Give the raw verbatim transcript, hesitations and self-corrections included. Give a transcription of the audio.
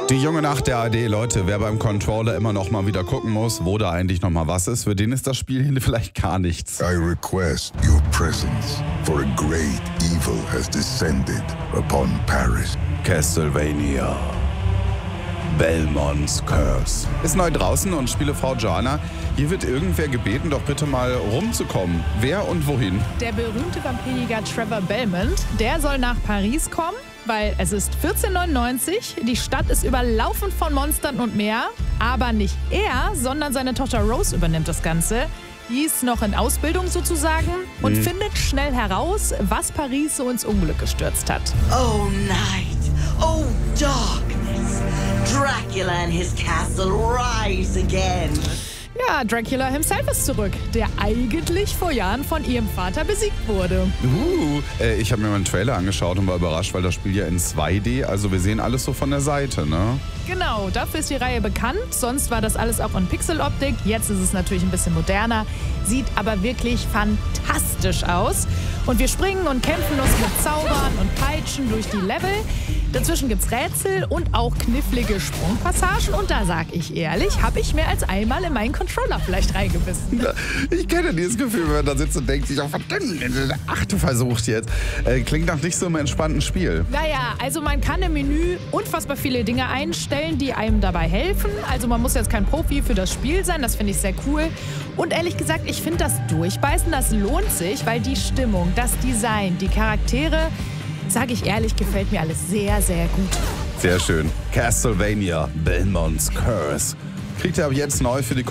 Die junge Nacht der A D, Leute, wer beim Controller immer noch mal wieder gucken muss, wo da eigentlich noch mal was ist, für den ist das Spiel hier vielleicht gar nichts. I request your presence, for a great evil has descended upon Paris. Castlevania. Belmont's Curse. Ist neu draußen und Spielefrau Joanna, hier wird irgendwer gebeten, doch bitte mal rumzukommen. Wer und wohin? Der berühmte Vampirjäger Trevor Belmont, der soll nach Paris kommen, weil es ist vierzehnhundertneunundneunzig, die Stadt ist überlaufen von Monstern und mehr, aber nicht er, sondern seine Tochter Rose übernimmt das Ganze. Die ist noch in Ausbildung sozusagen und Mhm. findet schnell heraus, was Paris so ins Unglück gestürzt hat. Oh night, oh darkness, Dracula and his castle rise again. Ja, Dracula himself ist zurück, der eigentlich vor Jahren von ihrem Vater besiegt wurde. Uh, äh, ich habe mir mal einen Trailer angeschaut und war überrascht, weil das Spiel ja in zwei D, also wir sehen alles so von der Seite, ne? Genau, dafür ist die Reihe bekannt. Sonst war das alles auch in Pixeloptik. Jetzt ist es natürlich ein bisschen moderner, sieht aber wirklich fantastisch aus. Und wir springen und kämpfen uns mit Zaubern und Peitschen durch die Level. Dazwischen gibt's Rätsel und auch knifflige Sprungpassagen. Und da sag ich ehrlich, habe ich mehr als einmal in meinen Controller vielleicht reingebissen. Ich kenne dieses Gefühl, wenn man da sitzt und denkt sich, oh verdammt, der achte versucht jetzt. Äh, klingt nach nicht so einem entspannten Spiel. Naja, also man kann im Menü unfassbar viele Dinge einstellen, die einem dabei helfen. Also man muss jetzt kein Profi für das Spiel sein, das finde ich sehr cool. Und ehrlich gesagt, ich finde das Durchbeißen, das lohnt sich, weil die Stimmung, das Design, die Charaktere, sage ich ehrlich, gefällt mir alles sehr, sehr gut. Sehr schön. Castlevania, Belmont's Curse. Kriegt ihr ab jetzt neu für die